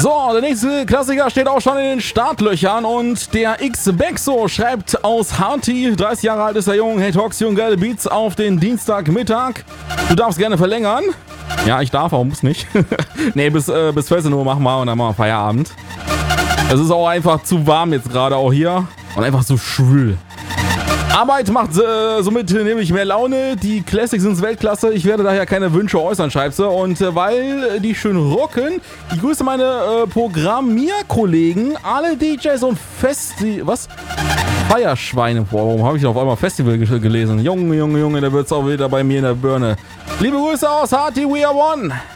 So, der nächste Klassiker steht auch schon in den Startlöchern und der X-Bexo schreibt aus Harti, 30 Jahre alt ist der Junge, hey Toxion, geile Beats auf den Dienstagmittag. Du darfst gerne verlängern. Ja, ich darf, aber muss nicht. Nee, bis 14 Uhr machen wir und dann machen wir Feierabend. Es ist auch einfach zu warm jetzt gerade auch hier und einfach so schwül. Arbeit macht somit nämlich mehr Laune. Die Classics sind Weltklasse. Ich werde daher keine Wünsche äußern, schreibst du. Und weil die schön rocken, ich grüße meine Programmierkollegen, alle DJs und Feierschweine. Warum habe ich auf einmal Festival gelesen? Junge, da wird's auch wieder bei mir in der Birne. Liebe Grüße aus Harti, we are one.